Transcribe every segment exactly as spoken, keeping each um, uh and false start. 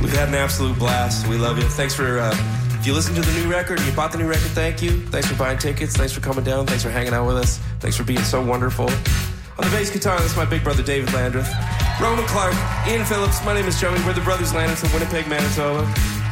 We've had an absolute blast. We love you. Thanks for, uh, if you listen to the new record, you bought the new record, thank you. Thanks for buying tickets. Thanks for coming down. Thanks for hanging out with us. Thanks for being so wonderful. On the bass guitar, that's my big brother, David Landreth. Roman Clark, Ian Phillips, my name is Joey. We're the Brothers Landreth from Winnipeg, Manitoba.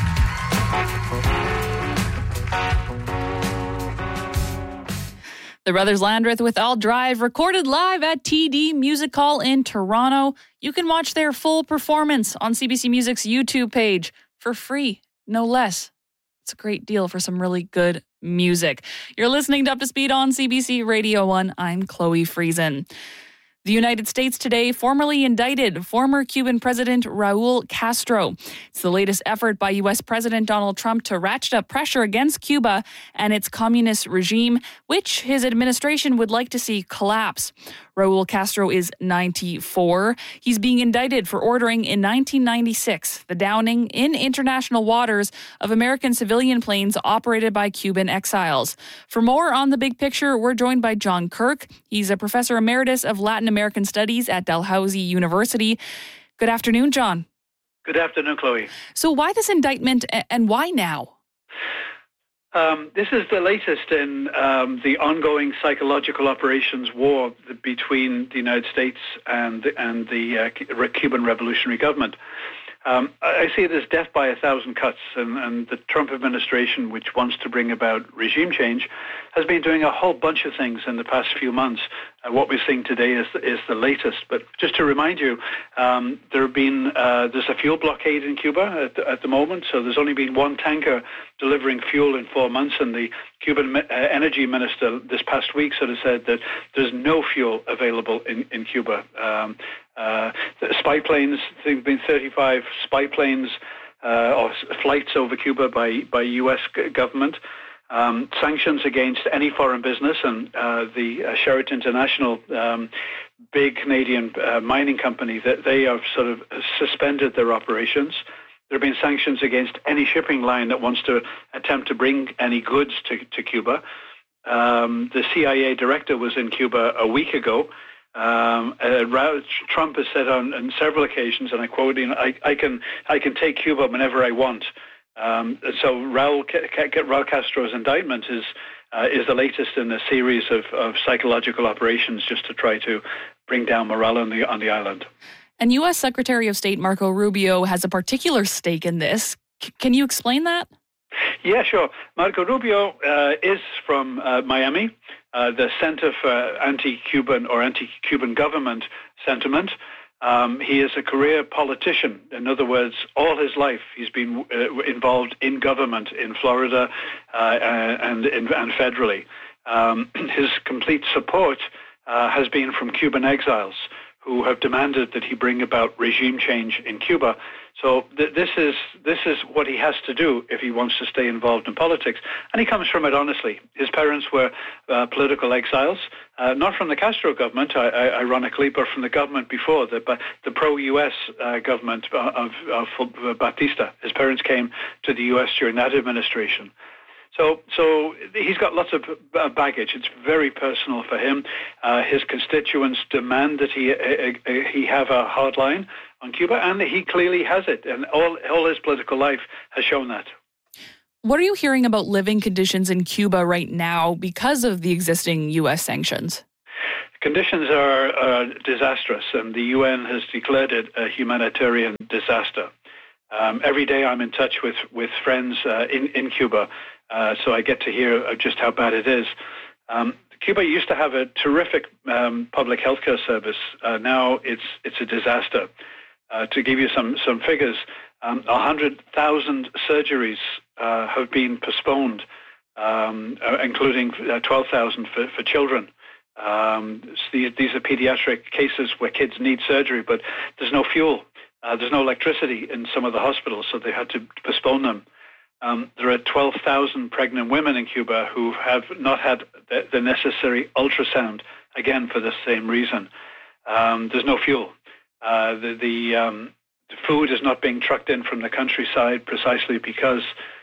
The Brothers Landreth with I'll Drive, recorded live at T D Music Hall in Toronto. You can watch their full performance on C B C Music's YouTube page for free, no less. It's a great deal for some really good music. You're listening to Up to Speed on C B C Radio one. I'm Chloe Friesen. The United States today formally indicted former Cuban President Raul Castro. It's the latest effort by U S President Donald Trump to ratchet up pressure against Cuba and its communist regime, which his administration would like to see collapse. Raul Castro is ninety-four. He's being indicted for ordering in nineteen ninety-six the downing in international waters of American civilian planes operated by Cuban exiles. For more on the big picture, we're joined by John Kirk. He's a professor emeritus of Latin American Studies at Dalhousie University. Good afternoon, John. Good afternoon, Chloe. So why this indictment and why now? Um, this is the latest in um, the ongoing psychological operations war between the United States and, and the uh, Cuban revolutionary government. Um, I see it as death by a thousand cuts, and, and the Trump administration, which wants to bring about regime change, has been doing a whole bunch of things in the past few months. Uh, what we're seeing today is is the latest. But just to remind you, um, there have been uh, there's a fuel blockade in Cuba at the, at the moment. So there's only been one tanker delivering fuel in four months, and the Cuban uh, energy minister this past week sort of said that there's no fuel available in in Cuba. Um, Uh, the spy planes, there have been thirty-five spy planes uh, or flights over Cuba by, by U S government. Um, sanctions against any foreign business, and uh, the uh, Sherritt International, um, big Canadian uh, mining company, that they have sort of suspended their operations. There have been sanctions against any shipping line that wants to attempt to bring any goods to, to Cuba. Um, the C I A director was in Cuba a week ago. Um, uh, Trump has said on, on several occasions, and I quote, you know, I, I can I can take Cuba whenever I want. Um, so Raul, Raul Castro's indictment is uh, is the latest in a series of, of psychological operations just to try to bring down morale on the on the island. And U S Secretary of State Marco Rubio has a particular stake in this. C- can you explain that? Yeah, sure. Marco Rubio uh, is from uh, Miami, uh, the Center for Anti-Cuban or Anti-Cuban Government Sentiment. Um, he is a career politician. In other words, all his life he's been uh, involved in government in Florida uh, and, and, and federally. Um, his complete support uh, has been from Cuban exiles who have demanded that he bring about regime change in Cuba. So th- this is this is what he has to do if he wants to stay involved in politics. And he comes from it honestly. His parents were uh, political exiles, uh, not from the Castro government, I- I- ironically, but from the government before, the, but the pro-U S uh, government of, of, of Batista. His parents came to the U S during that administration. So, so he's got lots of baggage. It's very personal for him. Uh, his constituents demand that he uh, he have a hard line on Cuba, and he clearly has it. And all all his political life has shown that. What are you hearing about living conditions in Cuba right now because of the existing U S sanctions? Conditions are uh, disastrous, and the U N has declared it a humanitarian disaster. Um, every day I'm in touch with, with friends uh, in, in Cuba, uh, so I get to hear just how bad it is. Um, Cuba used to have a terrific um, public healthcare service. Uh, now it's it's a disaster. Uh, to give you some, some figures, um, one hundred thousand surgeries uh, have been postponed, um, uh, including uh, twelve thousand for, for children. Um, these, these are pediatric cases where kids need surgery, but there's no fuel. Uh, there's no electricity in some of the hospitals, so they had to postpone them. Um, there are twelve thousand pregnant women in Cuba who have not had the, the necessary ultrasound, again, for the same reason. Um, there's no fuel. Uh, the the, um, the food is not being trucked in from the countryside precisely because,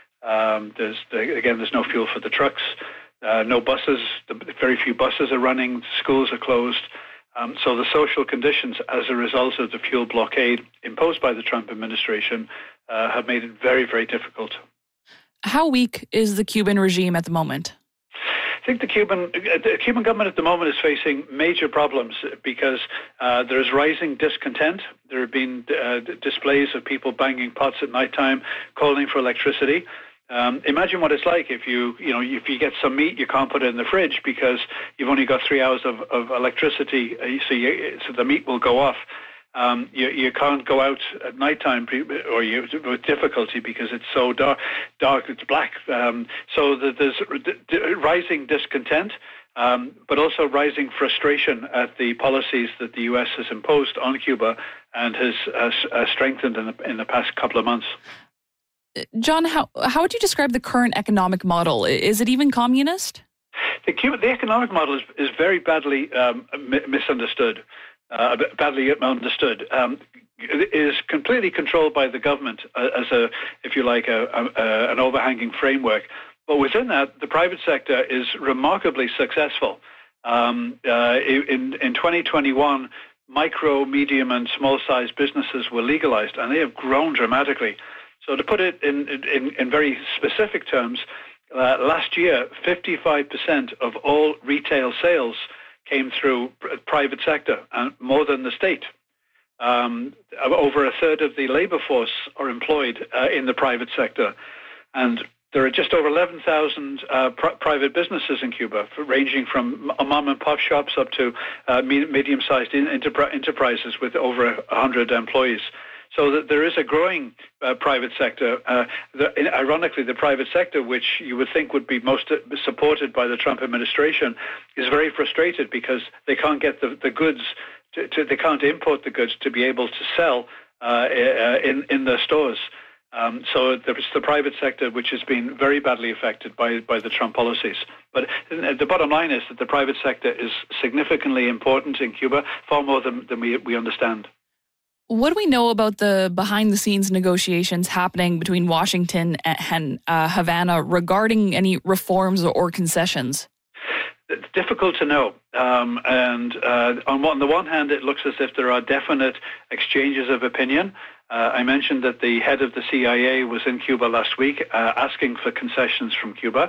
um, there's the, again, there's no fuel for the trucks. Uh, no buses. The, very few buses are running. Schools are closed. Um, so the social conditions as a result of the fuel blockade imposed by the Trump administration uh, have made it very, very difficult. How weak is the Cuban regime at the moment? I think the Cuban the Cuban government at the moment is facing major problems because uh, there is rising discontent. There have been uh, displays of people banging pots at nighttime, calling for electricity. Um, imagine what it's like if you you know if you get some meat, you can't put it in the fridge because you've only got three hours of, of electricity, so, you, so the meat will go off. Um, you, you can't go out at nighttime or you, with difficulty because it's so dark, dark it's black. Um, so the, there's d- d- rising discontent, um, but also rising frustration at the policies that the U S has imposed on Cuba and has uh, uh, strengthened in the, in the past couple of months. John, how, how would you describe the current economic model? Is it even communist? The, Cuba, the economic model is, is very badly um, mi- misunderstood. Uh, badly understood, um, is completely controlled by the government uh, as a, if you like, a, a, an overhanging framework. But within that, the private sector is remarkably successful. Um, uh, in, in twenty twenty-one, micro, medium, and small-sized businesses were legalized, and they have grown dramatically. So to put it in, in, in very specific terms, uh, last year, fifty-five percent of all retail sales came through private sector, and more than the state. Um, over a third of the labor force are employed uh, in the private sector. And there are just over eleven thousand uh, pr- private businesses in Cuba, ranging from mom and pop shops up to uh, medium-sized inter- enterprises with over one hundred employees. So that there is a growing uh, private sector. Uh, the, ironically, the private sector, which you would think would be most supported by the Trump administration, is very frustrated because they can't get the, the goods, to, to, they can't import the goods to be able to sell uh, in, in their stores. Um, so there's the private sector, which has been very badly affected by, by the Trump policies. But the bottom line is that the private sector is significantly important in Cuba, far more than, than we, we understand. What do we know about the behind-the-scenes negotiations happening between Washington and uh, Havana regarding any reforms or concessions? It's difficult to know. Um, and uh, on, on the one hand, it looks as if there are definite exchanges of opinion. Uh, I mentioned that the head of the C I A was in Cuba last week uh, asking for concessions from Cuba.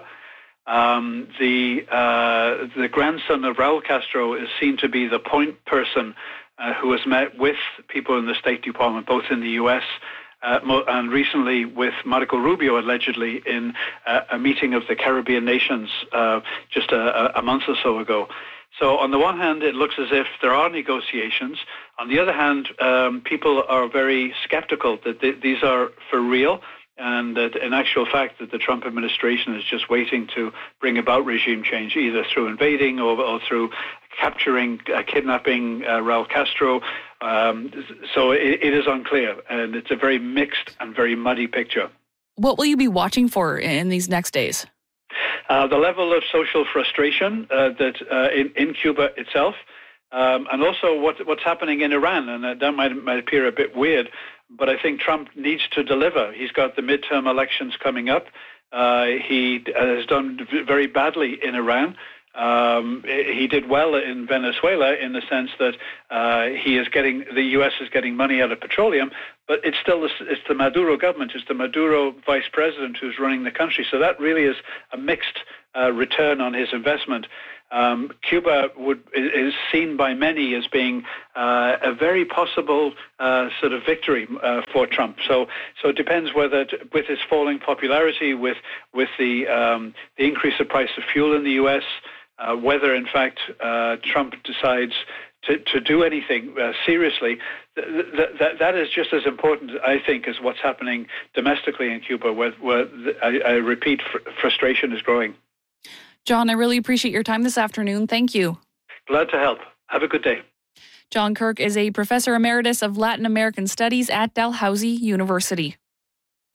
Um, the, uh, the grandson of Raul Castro is seen to be the point person Uh, who has met with people in the State Department, both in the U S uh, mo- and recently with Marco Rubio, allegedly, in uh, a meeting of the Caribbean nations uh, just a, a month or so ago. So on the one hand, it looks as if there are negotiations. On the other hand, um, people are very skeptical that th- these are for real, and that in actual fact that the Trump administration is just waiting to bring about regime change, either through invading or, or through capturing, uh, kidnapping uh, Raul Castro. Um, so it, it is unclear, and it's a very mixed and very muddy picture. What will you be watching for in these next days? Uh, the level of social frustration uh, that uh, in, in Cuba itself, um, and also what, what's happening in Iran. And uh, that might, might appear a bit weird, but I think Trump needs to deliver. He's got the midterm elections coming up. Uh, he has done very badly in Iran. Um, he did well in Venezuela in the sense that uh, he is getting, the U S is getting money out of petroleum, but it's still the, it's the Maduro government, it's the Maduro vice president who's running the country. So that really is a mixed uh, return on his investment. Um, Cuba would, is seen by many as being uh, a very possible uh, sort of victory uh, for Trump. So, so it depends whether, t- with his falling popularity, with with the um, the increase of price of fuel in the U S, uh, whether in fact uh, Trump decides to, to do anything uh, seriously. Th- th- that that is just as important, I think, as what's happening domestically in Cuba, where, where the, I, I repeat, fr- frustration is growing. John, I really appreciate your time this afternoon. Thank you. Glad to help. Have a good day. John Kirk is a professor emeritus of Latin American Studies at Dalhousie University.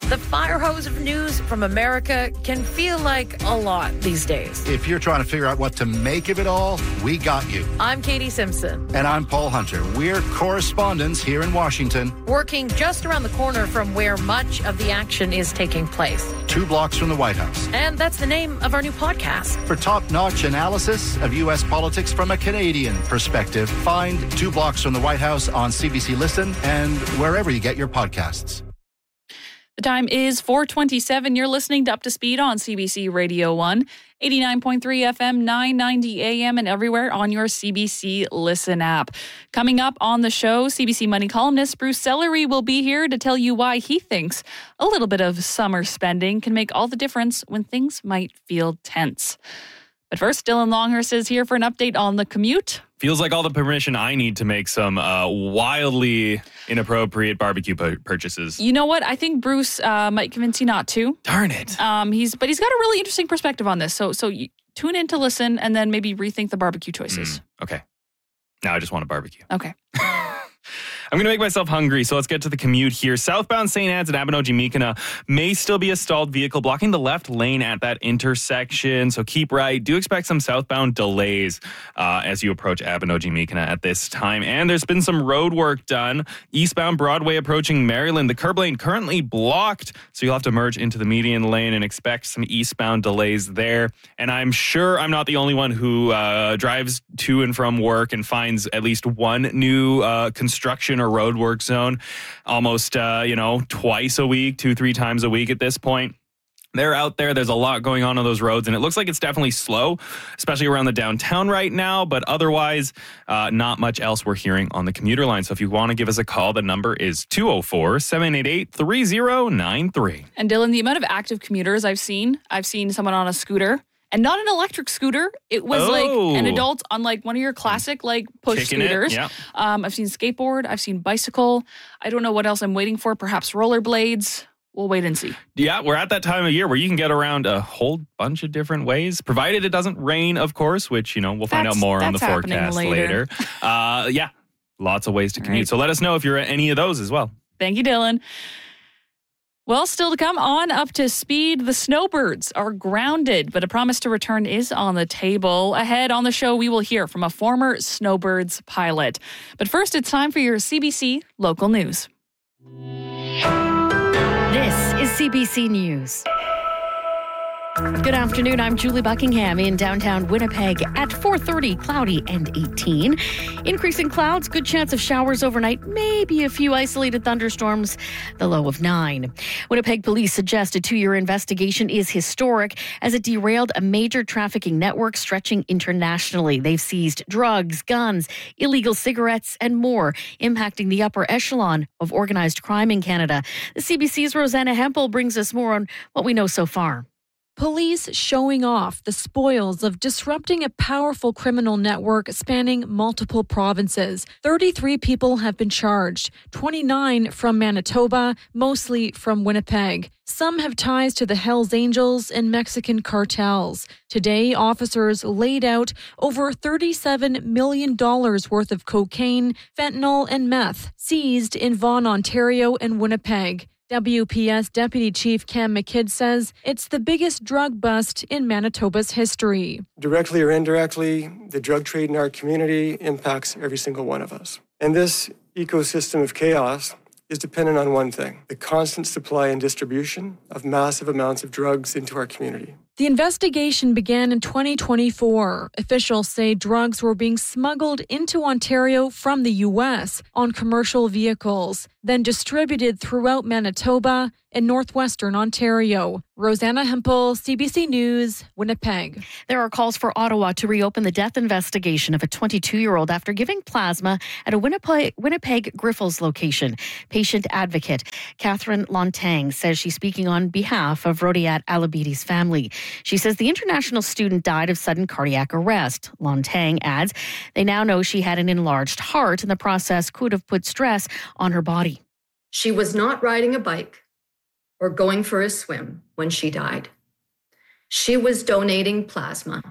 The fire hose of news from America can feel like a lot these days. If you're trying to figure out what to make of it all, we got you. I'm Katie Simpson. And I'm Paul Hunter. We're correspondents here in Washington. Working just around the corner from where much of the action is taking place. Two blocks from the White House. And that's the name of our new podcast. For top-notch analysis of U S politics from a Canadian perspective, find Two Blocks from the White House on C B C Listen and wherever you get your podcasts. The time is four twenty-seven. You're listening to Up to Speed on C B C Radio one, eighty-nine point three F M, nine ninety A M, and everywhere on your C B C Listen app. Coming up on the show, C B C Money columnist Bruce Sellery will be here to tell you why he thinks a little bit of summer spending can make all the difference when things might feel tense. But first, Dylan Longhurst is here for an update on the commute. Feels like all the permission I need to make some uh, wildly inappropriate barbecue pu- purchases. You know what? I think Bruce uh, might convince you not to. Darn it. Um, he's but he's got a really interesting perspective on this. So so you, tune in to listen and then maybe rethink the barbecue choices. Mm, okay. Now I just want a barbecue. Okay. I'm going to make myself hungry, so let's get to the commute here. Southbound Saint Anne's and Abinogi-Meekina may still be a stalled vehicle blocking the left lane at that intersection, so keep right. Do expect some southbound delays uh, as you approach Abinogi-Meekina at this time. And there's been some road work done. Eastbound Broadway approaching Maryland. The curb lane currently blocked, so you'll have to merge into the median lane and expect some eastbound delays there. And I'm sure I'm not the only one who uh, drives to and from work and finds at least one new uh, construction or roadwork zone almost, uh, you know, twice a week, two, three times a week at this point. They're out there. There's a lot going on on those roads, and it looks like it's definitely slow, especially around the downtown right now. But otherwise, uh, not much else we're hearing on the commuter line. So if you want to give us a call, the number is two oh four, seven eight eight, three oh nine three. And Dylan, the amount of active commuters I've seen, I've seen someone on a scooter. And not an electric scooter. It was oh. like an adult on like one of your classic like push Kicking scooters. It, yeah. Um, I've seen skateboard. I've seen bicycle. I don't know what else I'm waiting for. Perhaps rollerblades. We'll wait and see. Yeah, we're at that time of year where you can get around a whole bunch of different ways, provided it doesn't rain, of course, which, you know, we'll find that's, out more on the happening forecast later. later. uh, yeah, lots of ways to commute. Right. So let us know if you're at any of those as well. Thank you, Dylan. Well, still to come on Up to Speed, the snowbirds are grounded, but a promise to return is on the table. Ahead on the show, we will hear from a former snowbirds pilot. But first, it's time for your C B C local news. This is C B C News. Good afternoon. I'm Julie Buckingham in downtown Winnipeg at four thirty, cloudy and eighteen. Increasing clouds, good chance of showers overnight, maybe a few isolated thunderstorms, the low of nine. Winnipeg police suggest a two-year investigation is historic as it derailed a major trafficking network stretching internationally. They've seized drugs, guns, illegal cigarettes, and more, impacting the upper echelon of organized crime in Canada. The C B C's Rosanna Hempel brings us more on what we know so far. Police showing off the spoils of disrupting a powerful criminal network spanning multiple provinces. thirty-three people have been charged, twenty-nine from Manitoba, mostly from Winnipeg. Some have ties to the Hells Angels and Mexican cartels. Today, officers laid out over thirty-seven million dollars worth of cocaine, fentanyl, and meth seized in Vaughan, Ontario, and Winnipeg. W P S Deputy Chief Cam McKidd says it's the biggest drug bust in Manitoba's history. Directly or indirectly, the drug trade in our community impacts every single one of us. And this ecosystem of chaos is dependent on one thing: the constant supply and distribution of massive amounts of drugs into our community. The investigation began in twenty twenty-four. Officials say drugs were being smuggled into Ontario from the U S on commercial vehicles, then distributed throughout Manitoba and northwestern Ontario. Rosanna Hempel, C B C News, Winnipeg. There are calls for Ottawa to reopen the death investigation of a twenty-two-year-old after giving plasma at a Winnipeg, Winnipeg Griffles location. Patient advocate Catherine Lontang says she's speaking on behalf of Rodiat Alabidi's family. She says the international student died of sudden cardiac arrest. Lontang adds they now know she had an enlarged heart and the process could have put stress on her body. She was not riding a bike or going for a swim when she died. She was donating plasma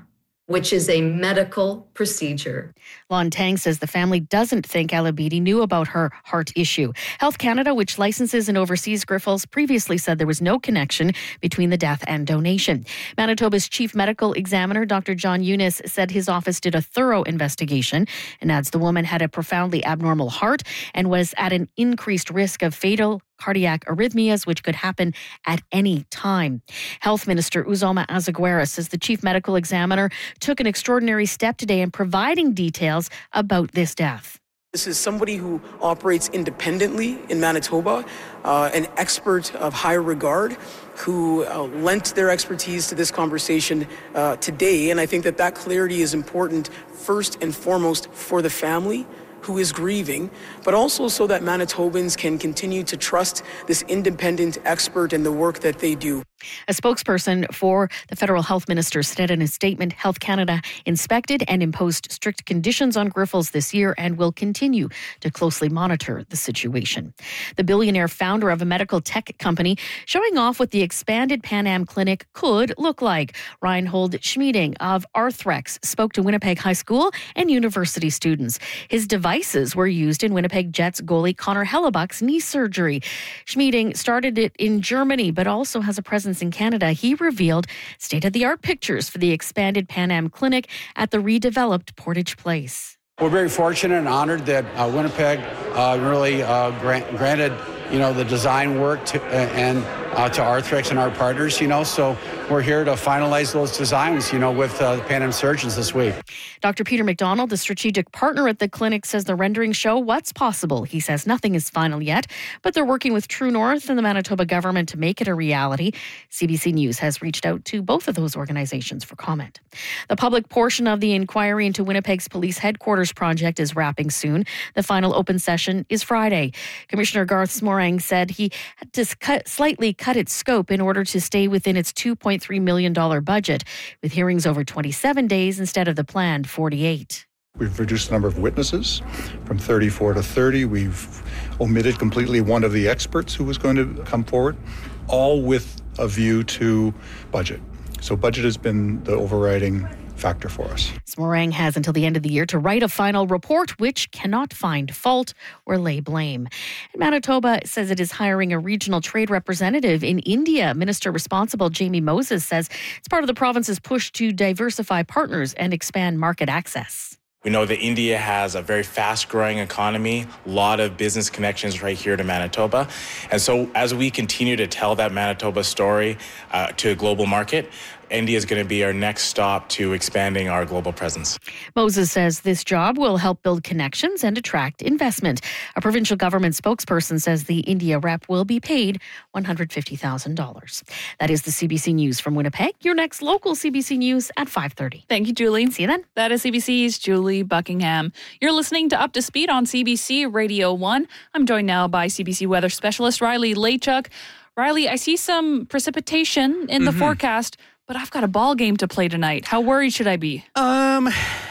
which is a medical procedure. Lon Tang says the family doesn't think Alabidi knew about her heart issue. Health Canada, which licenses and oversees Grifols, previously said there was no connection between the death and donation. Manitoba's chief medical examiner, Doctor John Eunice, said his office did a thorough investigation and adds the woman had a profoundly abnormal heart and was at an increased risk of fatal cardiac arrhythmias, which could happen at any time. Health Minister Uzoma Azaguera says the chief medical examiner took an extraordinary step today in providing details about this death. This is somebody who operates independently in Manitoba, uh, an expert of high regard, who uh, lent their expertise to this conversation uh, today. And I think that that clarity is important first and foremost for the family who is grieving, but also so that Manitobans can continue to trust this independent expert and the work that they do. A spokesperson for the federal health minister said in a statement, Health Canada inspected and imposed strict conditions on Grifols this year and will continue to closely monitor the situation. The billionaire founder of a medical tech company showing off what the expanded Pan Am clinic could look like. Reinhold Schmieding of Arthrex spoke to Winnipeg High School and university students. His devices were used in Winnipeg Jets goalie Connor Hellebuck's knee surgery. Schmieding started it in Germany, but also has a presence in Canada. He revealed state-of-the-art pictures for the expanded Pan Am clinic at the redeveloped Portage Place. We're very fortunate and honored that uh, Winnipeg uh, really uh, grant, granted, you know, the design work to, uh, and uh, to Arthrex and our partners, you know, so we're here to finalize those designs, you know, with uh, the Pan Am surgeons this week. Doctor Peter McDonald, the strategic partner at the clinic, says the renderings show what's possible. He says nothing is final yet, but they're working with True North and the Manitoba government to make it a reality. C B C News has reached out to both of those organizations for comment. The public portion of the inquiry into Winnipeg's police headquarters project is wrapping soon. The final open session is Friday. Commissioner Garth Smorang said he had to cut, slightly cut its scope in order to stay within its two point three million dollars budget, with hearings over twenty-seven days instead of the planned forty-eight. We've reduced the number of witnesses from thirty-four to thirty. We've omitted completely one of the experts who was going to come forward, all with a view to budget. So budget has been the overriding factor for us. Smorang has until the end of the year to write a final report which cannot find fault or lay blame. And Manitoba says it is hiring a regional trade representative in India. Minister responsible Jamie Moses says it's part of the province's push to diversify partners and expand market access. We know that India has a very fast-growing economy, a lot of business connections right here to Manitoba. And so as we continue to tell that Manitoba story uh, to a global market, India is going to be our next stop to expanding our global presence. Moses says this job will help build connections and attract investment. A provincial government spokesperson says the India rep will be paid one hundred fifty thousand dollars. That is the C B C News from Winnipeg. Your next local C B C News at five thirty. Thank you, Julie. See you then. That is C B C's Julie Buckingham. You're listening to Up to Speed on C B C Radio one. I'm joined now by C B C weather specialist Riley Lachuk. Riley, I see some precipitation in the mm-hmm. forecast, but I've got a ball game to play tonight. How worried should I be? Um,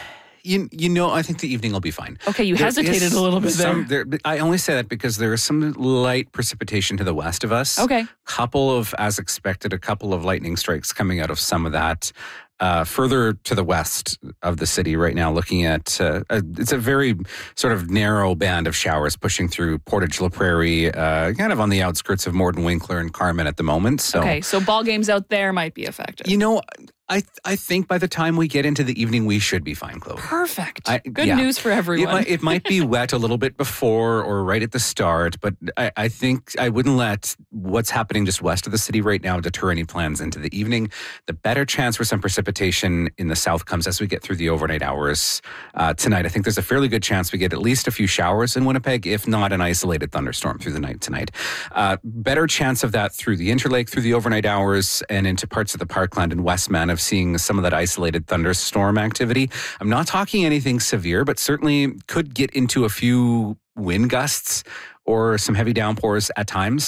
you you know, I think the evening will be fine. Okay, you there hesitated a little bit some, there. there. I only say that because there is some light precipitation to the west of us. Okay. Couple of, as expected, a couple of lightning strikes coming out of some of that. Uh, further to the west of the city right now, looking at, uh, a, it's a very sort of narrow band of showers pushing through Portage La Prairie, uh, kind of on the outskirts of Morden Winkler and Carmen at the moment. So, okay, so ball games out there might be affected. You know, I th- I think by the time we get into the evening, we should be fine, Chloe. Perfect. I, Good yeah. news for everyone. It might, it might be wet a little bit before or right at the start, but I, I think I wouldn't let what's happening just west of the city right now deter any plans into the evening. The better chance for some precipitation in the south comes as we get through the overnight hours uh, tonight. I think there's a fairly good chance we get at least a few showers in Winnipeg, if not an isolated thunderstorm through the night tonight. Uh, better chance of that through the Interlake, through the overnight hours, and into parts of the Parkland and Westman of seeing some of that isolated thunderstorm activity. I'm not talking anything severe, but certainly could get into a few wind gusts or some heavy downpours at times.